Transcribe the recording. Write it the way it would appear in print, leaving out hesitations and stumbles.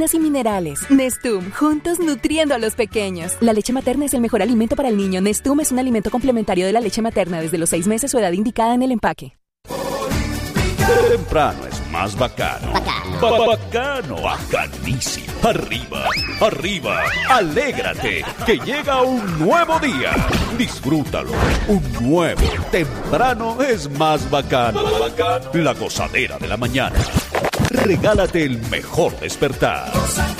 vitaminas y minerales. Nestum, juntos nutriendo a los pequeños. La leche materna es el mejor alimento para el niño. Nestum es un alimento complementario de la leche materna desde los 6 meses o edad indicada en el empaque. Temprano es más bacano. Bacano, bacanísimo. Arriba, arriba, alégrate, que llega un nuevo día. Disfrútalo, un nuevo. Temprano es más bacano. La gozadera de la mañana. Regálate el mejor despertar.